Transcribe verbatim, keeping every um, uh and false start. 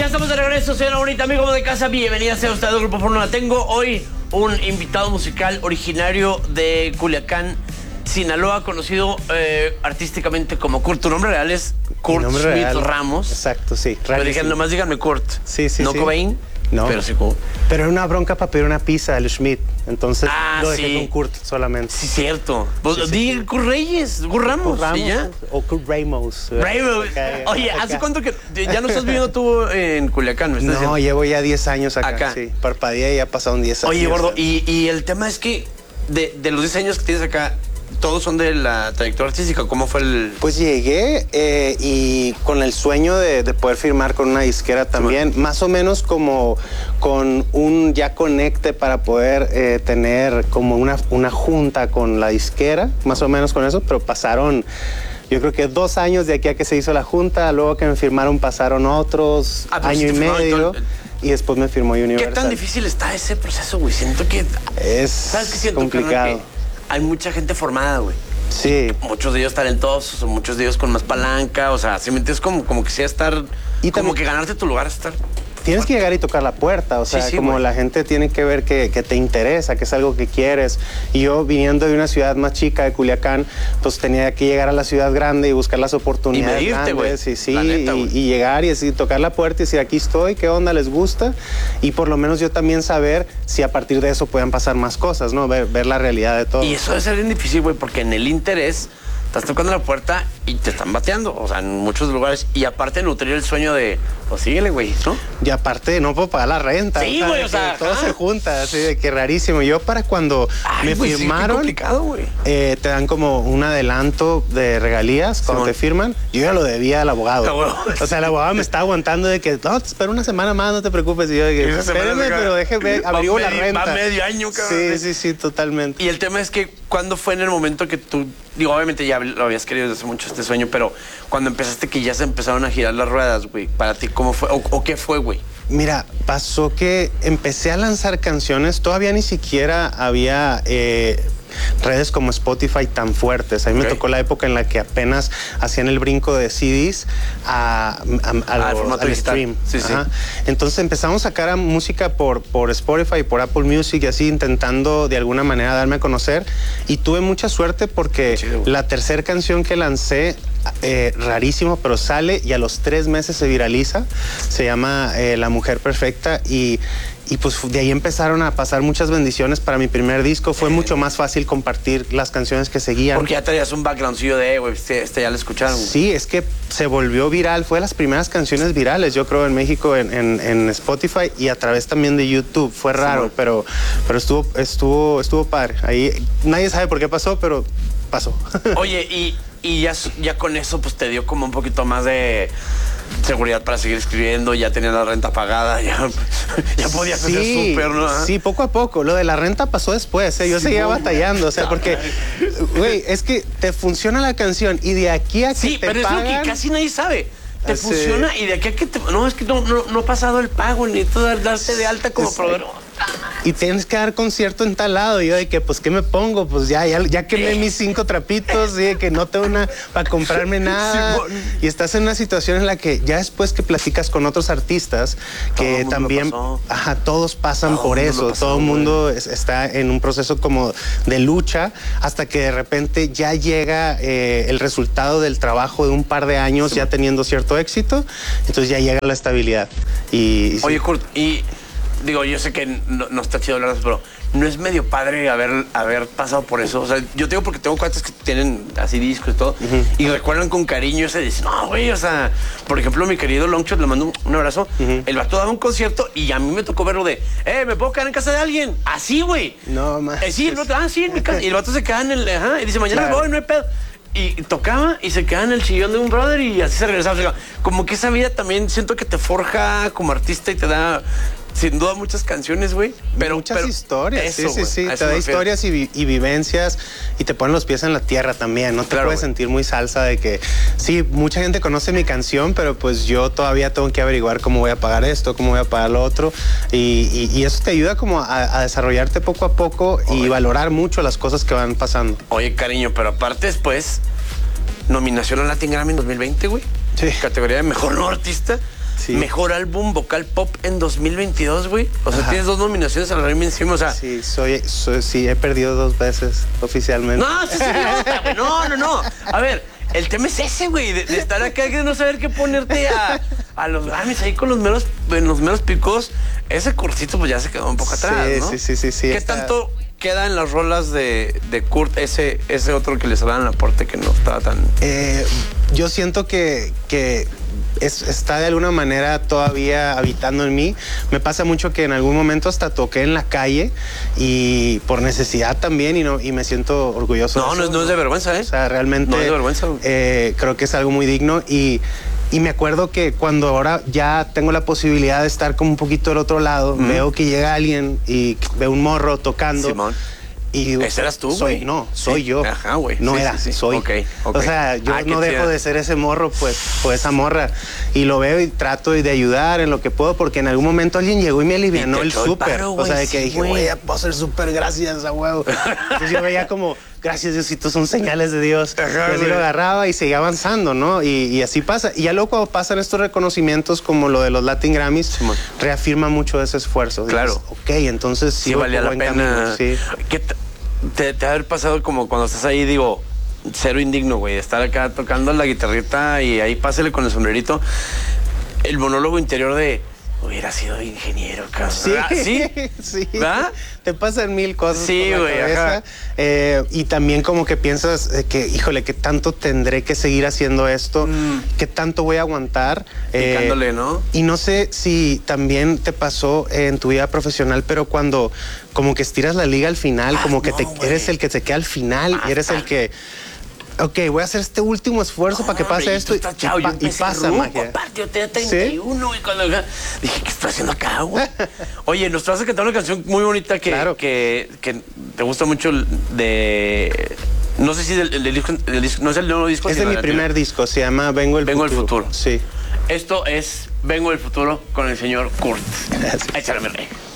Ya estamos de regreso, señora bonita, amigo de casa. Bienvenida sea usted al Grupo Fórmula. Tengo hoy un invitado musical originario de Culiacán, Sinaloa, conocido eh, artísticamente como Kurt. Tu nombre real es Kurt Schmidt real. Ramos. Exacto, sí. Pero digan, nomás díganme Kurt. Sí, sí, ¿No sí. Cobain? No. Pero sí como... Pero era una bronca para pedir una pizza del Schmidt. Entonces ah, lo dejé sí. con Kurt solamente. Sí, cierto. Pues, sí, sí, di sí. Kurt Reyes, Kurt Ramos. Kurt Ramos ¿y ya? O Kurt Ramos. Ramos. Okay, Oye, acá. ¿hace cuánto que ya no estás viviendo tú en Culiacán? ¿Me estás No, diciendo? llevo ya diez años acá. Acá. Sí, parpadeé y ya pasaron diez años. Oye, gordo, y, y el tema es que de, de los diez años que tienes acá, ¿todos son de la trayectoria artística? ¿Cómo fue el...? Pues llegué eh, y con el sueño de, de poder firmar con una disquera también, sí, más o menos como con un ya conecte para poder eh, tener como una, una junta con la disquera, más o menos con eso, pero pasaron... Yo creo que dos años de aquí a que se hizo la junta, luego que me firmaron pasaron otros ah, año si y medio el... y después me firmó Universal. ¿Qué tan difícil está ese proceso, güey? Siento que... Es ¿sabes qué siento, complicado. Que hay mucha gente formada, güey. Sí. Muchos de ellos talentosos, o muchos de ellos con más palanca, o sea, simplemente es como, como que sea estar... Y como también, que ganarte tu lugar, estar... Tienes que llegar y tocar la puerta, o sea, sí, sí, como güey. La gente tiene que ver que, que te interesa, que es algo que quieres. Y yo, viniendo de una ciudad más chica, de Culiacán, pues tenía que llegar a la ciudad grande y buscar las oportunidades y medirte, grandes. Y, sí, neta, y, y llegar y así, tocar la puerta y decir, aquí estoy, qué onda, les gusta. Y por lo menos yo también saber si a partir de eso puedan pasar más cosas, ¿no? Ver, ver la realidad de todo. Y eso debe ser bien difícil, güey, porque en el interés... estás tocando la puerta y te están bateando, o sea, en muchos lugares. Y aparte nutrir el sueño de, pues síguele, güey, ¿no? Y aparte no puedo pagar la renta. Sí, güey, o sea, todo se junta, así de que rarísimo. Yo para cuando Ay, me pues, firmaron, sí, complicado, güey. Eh, te dan como un adelanto de regalías cuando sí, te firman. Yo ya lo debía al abogado. No, o sea, el abogado me estaba aguantando de que, no, te espero una semana más, no te preocupes. Y yo de que, espérame, pero déjeme, averiguo la renta. Va medio año, cabrón. Sí, sí, sí, totalmente. Y el tema es que, ¿cuándo fue en el momento que tú, digo, obviamente ya lo habías querido desde hace mucho este sueño, pero cuando empezaste que ya se empezaron a girar las ruedas, güey, para ti, ¿cómo fue? ¿O, o qué fue, güey? Mira, pasó que empecé a lanzar canciones, todavía ni siquiera había... Eh, redes como Spotify tan fuertes. A mí okay. me tocó la época en la que apenas hacían el brinco de C Ds a, a, a, a lo, al stream. Sí, sí. Entonces empezamos a sacar música por, por Spotify, por Apple Music y así intentando de alguna manera darme a conocer. Y tuve mucha suerte porque chido, la tercera canción que lancé Eh, rarísimo, pero sale y a los tres meses se viraliza. Se llama eh, La Mujer Perfecta y, y pues de ahí empezaron a pasar muchas bendiciones para mi primer disco. Fue eh. mucho más fácil compartir las canciones que seguían. Porque ya traías un backgroundcillo de, güey, este, este ya lo escucharon. Sí, es que se volvió viral. Fue de las primeras canciones virales, yo creo, en México, en, en, en Spotify y a través también de YouTube. Fue raro, sí, pero, pero estuvo, estuvo, estuvo padre. Ahí nadie sabe por qué pasó, pero pasó. Oye, y... Y ya, ya con eso, pues te dio como un poquito más de seguridad para seguir escribiendo, ya tenías la renta pagada, ya, ya podías sí, hacer súper, ¿no? Sí, poco a poco. Lo de la renta pasó después, ¿eh? Yo sí, seguía batallando, o sea, porque, güey, es que te funciona la canción y de aquí a que sí, te pero pagan, es lo que casi nadie sabe. Te así, funciona y de aquí a que te... No, es que no, no, no ha pasado el pago, ni todo darse de alta como proveedor. Y tienes que dar concierto en tal lado. Y yo de que, pues, ¿qué me pongo? Pues ya, ya, ya quemé mis cinco trapitos y de que no tengo una para comprarme nada. Sí, y estás en una situación en la que ya después que platicas con otros artistas, que todo también, ajá, todos pasan todo por eso. Pasó, todo el mundo es, está en un proceso como de lucha hasta que de repente ya llega eh, el resultado del trabajo de un par de años, sí, ya teniendo cierto éxito. Entonces ya llega la estabilidad. Y, Oye, Kurt, y... Digo, yo sé que no, no está chido hablar de eso, pero no es medio padre haber, haber pasado por eso. O sea, yo te digo porque tengo cuates que tienen así discos y todo, uh-huh, y recuerdan con cariño ese, dicen, no, güey, o sea, por ejemplo, mi querido Longshot, le mando un, un abrazo, uh-huh, el vato daba un concierto y a mí me tocó verlo de, eh, ¿me puedo quedar en casa de alguien? Así, güey. No, más. Eh, sí, el vato, ah, sí, en mi casa. Y el vato se queda en el, ajá, y dice, mañana claro, voy, no hay pedo. Y tocaba y se quedaba en el sillón de un brother y así se regresaba. O sea, como que esa vida también siento que te forja como artista y te da... Sin duda muchas canciones, güey. Pero muchas pero historias. Eso, sí, sí, sí. Te da historias y, vi y vivencias y te ponen los pies en la tierra también. No te claro, puedes wey. sentir muy salsa de que sí, mucha gente conoce mi canción, pero pues yo todavía tengo que averiguar cómo voy a pagar esto, cómo voy a pagar lo otro. Y, y, y eso te ayuda como a, a desarrollarte poco a poco y Oye. valorar mucho las cosas que van pasando. Oye, cariño, pero aparte después, nominación a Latin Grammy en dos mil veinte, güey. Sí. Categoría de mejor no artista. Sí. Mejor álbum vocal pop en dos mil veintidós, güey. O sea, Ajá. tienes dos nominaciones al Grammy encima, o sea. Sí, soy, soy, sí, he perdido dos veces oficialmente. No, sí, sí, güey. No, no, no. A ver, el tema es ese, güey, de, de estar acá y de no saber qué ponerte a, a los Grammys ahí con los meros, en los meros picos. Ese cursito, pues ya se quedó un poco atrás, sí, ¿no? Sí, sí, sí, sí. ¿Qué está... tanto queda en las rolas de, de Kurt ese, ese otro que les daban el aporte que no estaba tan. Eh, yo siento que. que... Es, está de alguna manera todavía habitando en mí. Me pasa mucho que en algún momento hasta toqué en la calle y por necesidad también y, no, y me siento orgulloso. No, de eso, no, no es de vergüenza, ¿eh? O sea, realmente no es de vergüenza. Eh, creo que es algo muy digno y, y me acuerdo que cuando ahora ya tengo la posibilidad de estar como un poquito del otro lado, mm. veo que llega alguien y veo un morro tocando. Simón. Y digo, ¿ese eras tú, soy, güey? No, soy sí. yo. Ajá, güey. No sí, era, sí, sí. soy. Okay, okay. O sea, yo ah, no dejo tía. de ser ese morro, pues, pues esa morra. Y lo veo y trato de ayudar en lo que puedo, porque en algún momento alguien llegó y me alivianó el súper. O sea, de que sí, dije, güey, ya puedo ser súper, gracias a huevo. Entonces yo veía como, gracias Diosito, son señales de Dios. Ajá, así lo agarraba y seguía avanzando, ¿no? Y, y así pasa. Y ya luego cuando pasan estos reconocimientos como lo de los Latin Grammys, sí, reafirma mucho ese esfuerzo. Claro. Dices, ok, entonces sí valía la pena. Camino, sí. ¿Qué te, te ha haber pasado como cuando estás ahí, digo, cero indigno, güey, de estar acá tocando la guitarrita y ahí pásale con el sombrerito, el monólogo interior de hubiera sido ingeniero, cabrón? Sí, sí, sí. ¿verdad? Te pasan mil cosas sí, por la güey, cabeza. ajá. Eh, y también como que piensas eh, que, híjole, que tanto tendré que seguir haciendo esto, mm. que tanto voy a aguantar. Picándole, eh, ¿no? Y no sé si también te pasó en tu vida profesional, pero cuando como que estiras la liga al final, ah, como que no, te, eres el que se queda al final ah, y eres el que... Ok, voy a hacer este último esfuerzo no, para que pase esto y, chao, y, pa y pasa ruco, magia. Aparte, yo tenía treinta y uno ¿sí? Y cuando dije, ¿qué estoy haciendo acá, güey? Oye, nos vas a cantar una canción muy bonita que, claro. que, que te gusta mucho de... No sé si del, del, disco, del disco, no es el nuevo disco. Es de mi primer anterior. disco, se llama Vengo el Vengo Futuro. Vengo el Futuro. Sí. Esto es Vengo el Futuro con el señor Kurt. Gracias. Échale, mi rey.